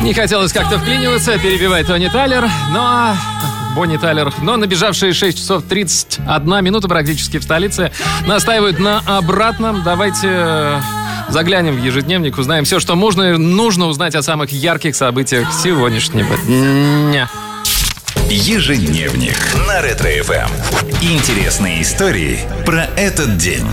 Не хотелось как-то вклиниваться, перебивает Тони Тайлер, Бонни Тайлер, но набежавшие 6 часов 31 минута практически в столице настаивают на обратном. Давайте заглянем в ежедневник, узнаем все, что нужно узнать о самых ярких событиях сегодняшнего дня. Ежедневник на Ретро-ФМ. Интересные истории про этот день.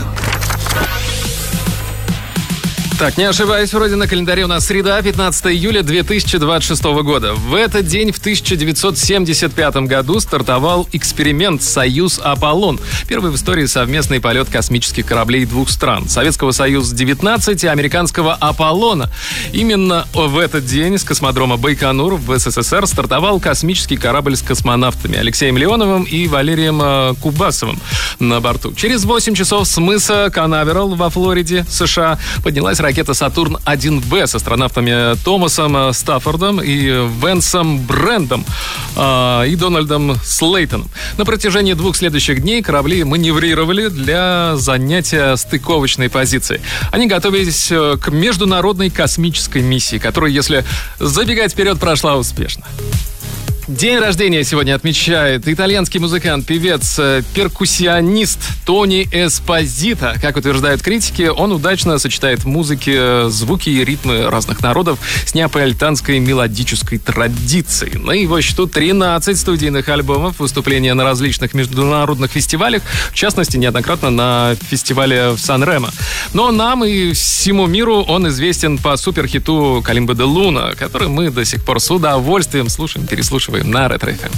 Так, не ошибаюсь, вроде на календаре у нас среда, 15 июля 2026 года. В этот день, в 1975 году, стартовал эксперимент «Союз-Аполлон». Первый в истории совместный полет космических кораблей двух стран. Советского Союза-19 и американского «Аполлона». Именно в этот день с космодрома Байконур в СССР стартовал космический корабль с космонавтами Алексеем Леоновым и Валерием Кубасовым на борту. Через 8 часов с мыса Канаверал во Флориде, США, поднялась ракета «Сатурн-1Б» с астронавтами Томасом Стаффордом и Венсом Брендом и Дональдом Слейтоном. На протяжении 2 следующих дней корабли маневрировали для занятия стыковочной позиции. Они готовились к международной космической миссии, которая, если забегать вперед, прошла успешно. День рождения сегодня отмечает итальянский музыкант, певец, перкуссионист Тони Эспозито. Как утверждают критики, он удачно сочетает в музыке звуки и ритмы разных народов с неаполитанской мелодической традицией. На его счету 13 студийных альбомов, выступления на различных международных фестивалях, в частности, неоднократно на фестивале в Сан-Ремо. Но нам и всему миру он известен по суперхиту «Калимба де Луна», который мы до сих пор с удовольствием слушаем, переслушиваем на Ретро-ФМ.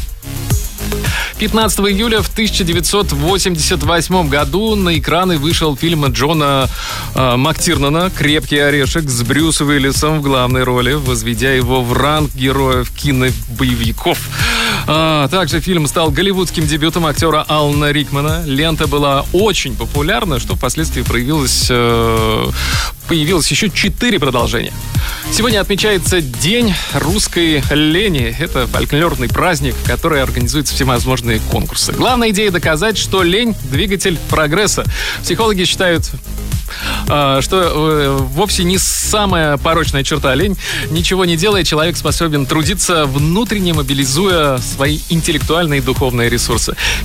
15 июля в 1988 году на экраны вышел фильм Джона Мактирнана «Крепкий орешек» с Брюсом Уиллисом в главной роли, возведя его в ранг героев кинобоевиков. Также фильм стал голливудским дебютом актера Алана Рикмана. Лента была очень популярна, что впоследствии появилось еще 4 продолжения. Сегодня отмечается День русской лени. Это фольклорный праздник, в который организуются всевозможные конкурсы. Главная идея — доказать, что лень — двигатель прогресса. Психологи считают, что вовсе не самая порочная черта лень. Ничего не делая, человек способен трудиться, внутренне мобилизуя свои интеллектуальные и духовные ресурсы.